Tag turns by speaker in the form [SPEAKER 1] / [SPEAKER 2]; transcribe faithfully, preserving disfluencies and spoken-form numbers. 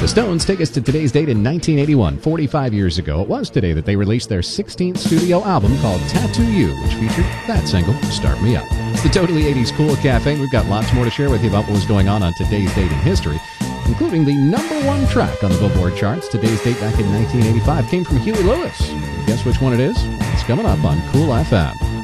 [SPEAKER 1] The Stones take us to today's date in nineteen eighty-one. forty-five years ago, it was today that they released their sixteenth studio album called Tattoo You, which featured that single, Start Me Up. It's the Totally eighties Cool Cafe, and we've got lots more to share with you about what was going on on today's date in history, including the number one track on the Billboard charts. Today's date back in nineteen eighty-five came from Huey Lewis. And guess which one it is? It's coming up on Cool F M.